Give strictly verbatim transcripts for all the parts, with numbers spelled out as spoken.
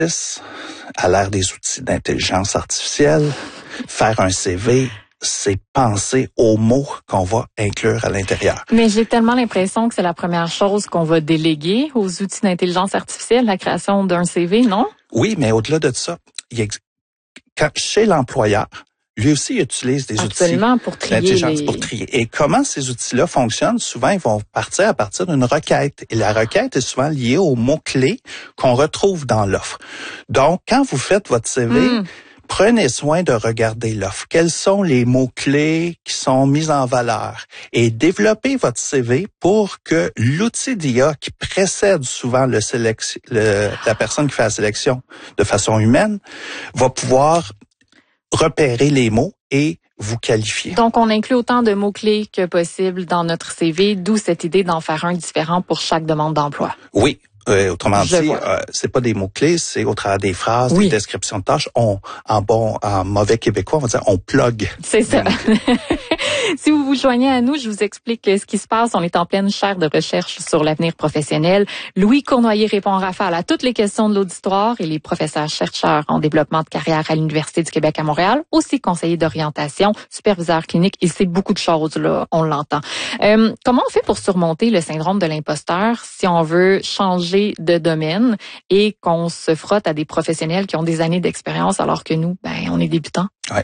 à l'ère des outils d'intelligence artificielle, faire un C V, c'est penser aux mots qu'on va inclure à l'intérieur. Mais j'ai tellement l'impression que c'est la première chose qu'on va déléguer aux outils d'intelligence artificielle, la création d'un C V, non? Oui, mais au-delà de ça, il y a, quand, chez l'employeur, lui aussi il utilise des Absolument, outils pour trier d'intelligence les... pour trier. Et comment ces outils-là fonctionnent? Souvent, ils vont partir à partir d'une requête. Et la requête est souvent liée aux mots-clés qu'on retrouve dans l'offre. Donc, quand vous faites votre C V, mm. prenez soin de regarder l'offre. Quels sont les mots-clés qui sont mis en valeur? Et développez votre C V pour que l'outil d'I A qui précède souvent le sélection, le, la personne qui fait la sélection de façon humaine va pouvoir repérer les mots et vous qualifier. Donc, on inclut autant de mots-clés que possible dans notre C V, d'où cette idée d'en faire un différent pour chaque demande d'emploi. Oui. Euh, autrement Je dit, vois. euh, c'est pas des mots-clés, c'est au travers des phrases, oui. des descriptions de tâches. On, en bon, en mauvais québécois, on va dire, on plug. C'est ça. Si vous vous joignez à nous, je vous explique ce qui se passe. On est en pleine chaire de recherche sur l'avenir professionnel. Louis Cournoyer répond en rafale à toutes les questions de l'auditoire. Il est professeur chercheur en développement de carrière à l'Université du Québec à Montréal, aussi conseiller d'orientation, superviseur clinique. Il sait beaucoup de choses, là, on l'entend. Euh, comment on fait pour surmonter le syndrome de l'imposteur si on veut changer de domaine et qu'on se frotte à des professionnels qui ont des années d'expérience alors que nous, ben, on est débutants? Ouais.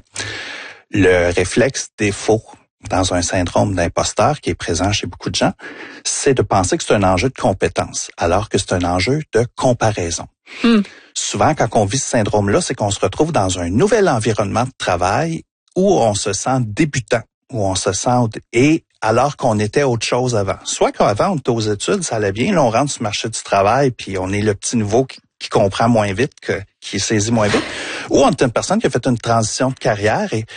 Le réflexe défaut dans un syndrome d'imposteur qui est présent chez beaucoup de gens, c'est de penser que c'est un enjeu de compétence, alors que c'est un enjeu de comparaison. Hmm. Souvent, quand on vit ce syndrome-là, c'est qu'on se retrouve dans un nouvel environnement de travail où on se sent débutant, où on se sent... et alors qu'on était autre chose avant. Soit qu'avant, on était aux études, ça allait bien, là, on rentre sur le marché du travail, puis on est le petit nouveau qui, qui comprend moins vite, que, qui saisit moins vite, ou on est une personne qui a fait une transition de carrière et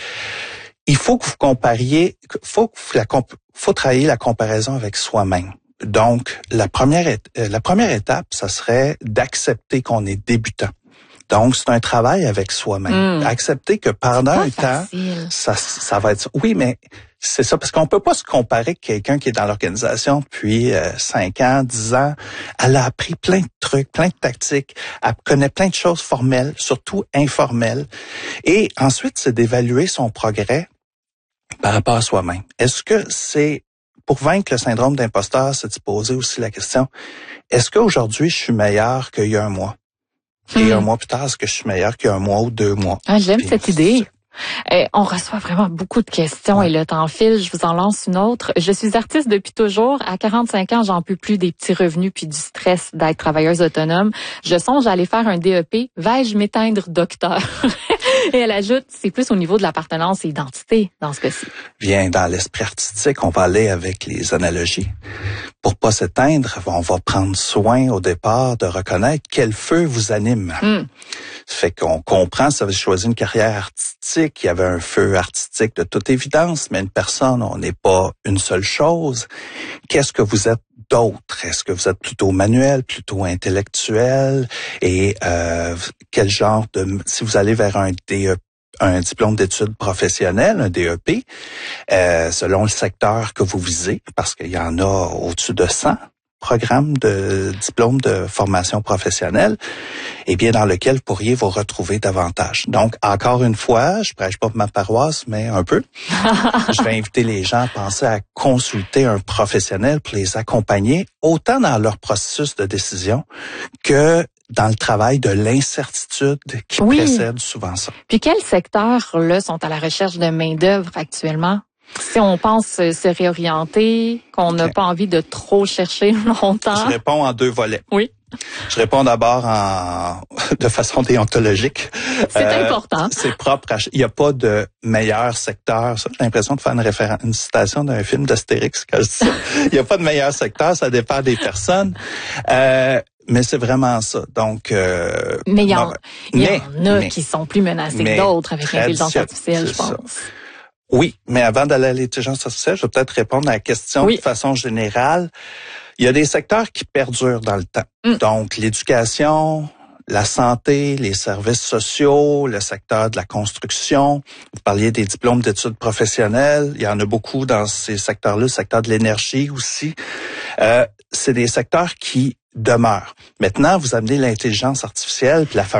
il faut que vous compariez, faut que la faut travailler la comparaison avec soi-même. Donc, la première la première étape, ça serait d'accepter qu'on est débutant. Donc, c'est un travail avec soi-même. Mmh. Accepter que pendant un temps, ça, ça va être... Oui, mais c'est ça, parce qu'on peut pas se comparer avec quelqu'un qui est dans l'organisation depuis euh, cinq ans, dix ans. Elle a appris plein de trucs, plein de tactiques. Elle connaît plein de choses formelles, surtout informelles. Et ensuite, c'est d'évaluer son progrès par rapport à soi-même. Est-ce que c'est... Pour vaincre le syndrome d'imposteur, c'est de se poser aussi la question, est-ce qu'aujourd'hui, je suis meilleur qu'il y a un mois? Et hmm. un mois plus tard, est-ce que je suis meilleur qu'il y a un mois ou deux mois? Ah, j'aime Puis, cette idée. Eh, on reçoit vraiment beaucoup de questions ouais. et le temps file. Je vous en lance une autre. Je suis artiste depuis toujours. À quarante-cinq ans, j'en peux plus des petits revenus puis du stress d'être travailleuse autonome. Je songe à aller faire un D E P. Vais-je m'éteindre docteur? Et elle ajoute, c'est plus au niveau de l'appartenance et identité dans ce cas-ci. Bien, dans l'esprit artistique, on va aller avec les analogies. Pour pas s'éteindre, on va prendre soin au départ de reconnaître quel feu vous anime. Mm. Ça fait qu'on comprend, si vous avez choisi une carrière artistique, il y avait un feu artistique de toute évidence, mais une personne, on n'est pas une seule chose. Qu'est-ce que vous êtes d'autre? Est-ce que vous êtes plutôt manuel, plutôt intellectuel? Et euh, quel genre de... Si vous allez vers un D E P, un diplôme d'études professionnelles, un D E P, euh, selon le secteur que vous visez, parce qu'il y en a au-dessus de cent programmes de diplômes de formation professionnelle, et bien dans lequel vous pourriez vous retrouver davantage. Donc, encore une fois, je prêche pas pour ma paroisse, mais un peu. Je vais inviter les gens à penser à consulter un professionnel pour les accompagner, autant dans leur processus de décision que dans le travail de l'incertitude qui oui. précède souvent ça. Puis quels secteurs là sont à la recherche de main-d'œuvre actuellement? Si on pense se réorienter, qu'on n'a okay. pas envie de trop chercher longtemps. Je réponds en deux volets. Oui. Je réponds d'abord en de façon déontologique. C'est euh, important. C'est propre. À, il n'y a pas de meilleur secteur. Ça, j'ai l'impression de faire une référence, une citation d'un film d'Astérix quand je dis ça. Il n'y a pas de meilleur secteur. Ça dépend des personnes. Euh, Mais c'est vraiment ça. Donc, euh, mais il y en, non, y mais, en a mais, qui sont plus menacés que d'autres avec l'intelligence artificielle, je pense. Ça. Oui, mais avant d'aller à l'intelligence artificielle, je vais peut-être répondre à la question oui. de façon générale. Il y a des secteurs qui perdurent dans le temps. Mm. Donc, l'éducation, la santé, les services sociaux, le secteur de la construction. Vous parliez des diplômes d'études professionnelles. Il y en a beaucoup dans ces secteurs-là, le secteur de l'énergie aussi. Euh, c'est des secteurs qui demeurent. Maintenant, vous amenez l'intelligence artificielle puis la